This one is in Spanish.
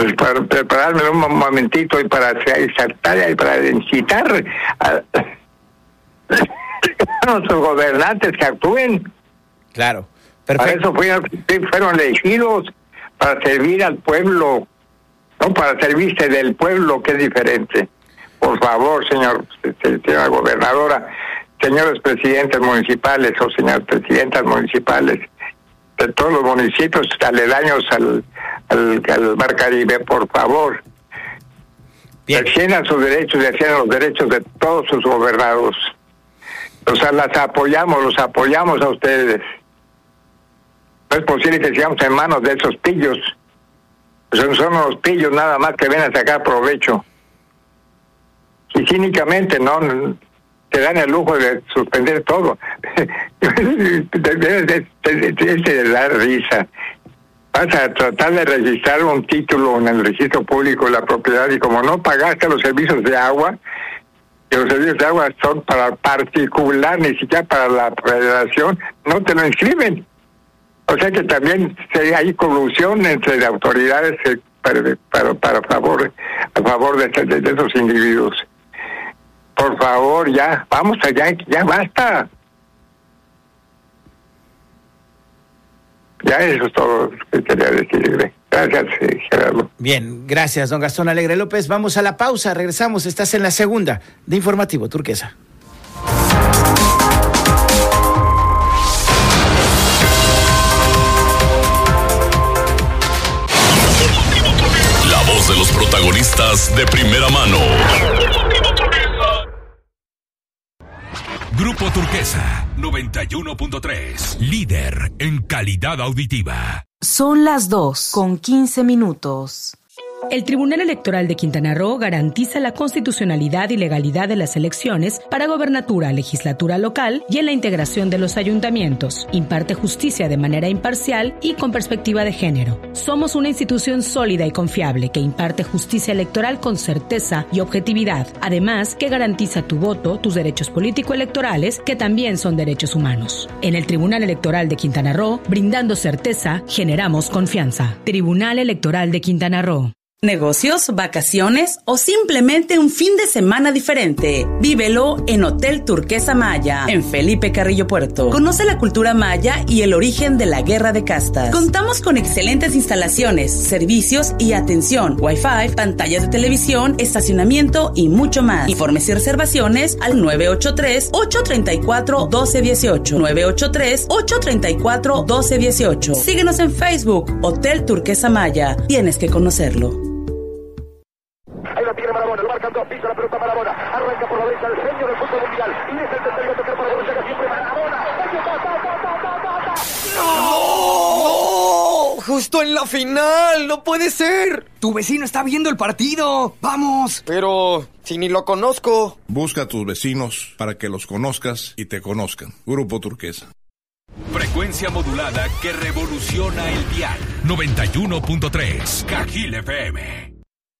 pues para prepararme un momentito y para exaltar y para incitar a nuestros gobernantes que actúen. Claro, perfecto. Para eso fueron elegidos, para servir al pueblo, no para servirse del pueblo, que es diferente. Por favor, señora gobernadora, señores presidentes municipales o señoras presidentas municipales de todos los municipios aledaños al Mar Caribe, por favor, defiendan sus derechos, defiendan los derechos de todos sus gobernados. O sea, los apoyamos a ustedes. No es posible que sigamos en manos de esos pillos. Son unos pillos nada más que ven a sacar provecho. Y cínicamente no te dan el lujo de suspender todo. Te da risa. Vas a tratar de registrar un título en el registro público de la propiedad y como no pagaste los servicios de agua, que los servicios de agua son para particular, ni siquiera para la federación, no te lo inscriben. O sea que también hay colusión entre las autoridades a favor de esos individuos. Por favor, ya, vamos allá, ya basta. Ya eso es todo lo que quería decirle. Gracias, Gerardo. Bien, gracias, don Gastón Alegre López. Vamos a la pausa, regresamos. Estás en la segunda de Informativo Turquesa. La voz de los protagonistas de primera mano. Grupo Turquesa 91.3, líder en calidad auditiva. Son las 2:15. El Tribunal Electoral de Quintana Roo garantiza la constitucionalidad y legalidad de las elecciones para gobernatura, legislatura local y en la integración de los ayuntamientos. Imparte justicia de manera imparcial y con perspectiva de género. Somos una institución sólida y confiable que imparte justicia electoral con certeza y objetividad. Además, que garantiza tu voto, tus derechos político-electorales, que también son derechos humanos. En el Tribunal Electoral de Quintana Roo, brindando certeza, generamos confianza. Tribunal Electoral de Quintana Roo. Negocios, vacaciones o simplemente un fin de semana diferente. Vívelo en Hotel Turquesa Maya, en Felipe Carrillo Puerto. Conoce la cultura maya y el origen de la guerra de castas. Contamos con excelentes instalaciones, servicios y atención, Wi-Fi, pantallas de televisión, estacionamiento y mucho más. Informes y reservaciones al 983-834-1218. 983-834-1218. Síguenos en Facebook, Hotel Turquesa Maya. Tienes que conocerlo. Ahí la tiene Marabona, lo marcan dos, pisa la pelota Marabona, arranca por la derecha el genio del fútbol mundial, y es el tercero a tocar para Borussia, siempre Marabona. ¡No! ¡Justo en la final! ¡No puede ser! Tu vecino está viendo el partido. ¡Vamos! Pero si ni lo conozco. Busca a tus vecinos para que los conozcas y te conozcan. Grupo Turquesa. Frecuencia modulada que revoluciona el dial. 91.3 Cajil FM.